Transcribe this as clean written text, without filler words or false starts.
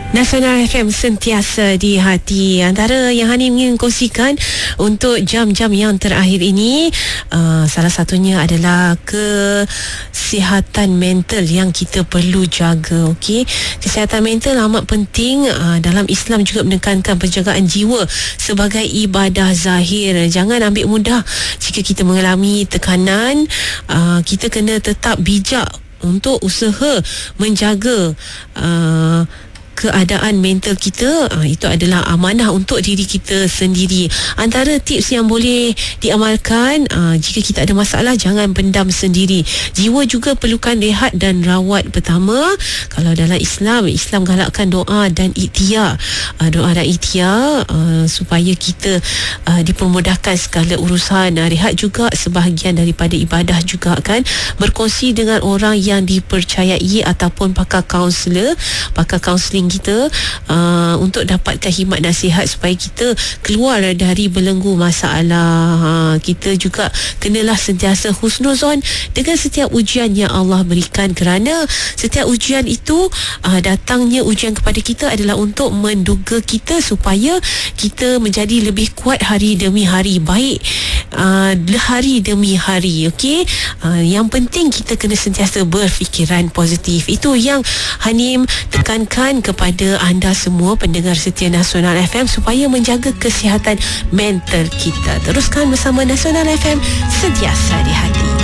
Nasional FM sentiasa di hati. Antara yang Hani ingin kongsikan untuk jam-jam yang terakhir ini, salah satunya adalah kesihatan mental yang kita perlu jaga. Okey, kesihatan mental amat penting. Dalam Islam juga menekankan penjagaan jiwa sebagai ibadah zahir. Jangan ambil mudah jika kita mengalami tekanan. Kita kena tetap bijak untuk usaha menjaga keadaan mental kita. Itu adalah amanah untuk diri kita sendiri. Antara tips yang boleh diamalkan, jika kita ada masalah, jangan pendam sendiri. Jiwa juga perlukan rehat dan rawat pertama. Kalau dalam Islam galakkan doa dan ikhtiar. Doa dan ikhtiar supaya kita dipermudahkan segala urusan. Rehat juga sebahagian daripada ibadah juga kan. Berkongsi dengan orang yang dipercayai ataupun pakar kaunseling kita untuk dapatkan khidmat nasihat supaya kita keluar dari belenggu masalah. Kita juga kenalah sentiasa husnuzon dengan setiap ujian yang Allah berikan, kerana setiap ujian itu, datangnya ujian kepada kita adalah untuk menduga kita supaya kita menjadi lebih kuat hari demi hari, baik hari demi hari. Okey, yang penting kita kena sentiasa berfikiran positif. Itu yang Hanim tekankan kepada anda semua pendengar setia Nasional FM supaya menjaga kesihatan mental kita. Teruskan bersama Nasional FM, sentiasa di hati.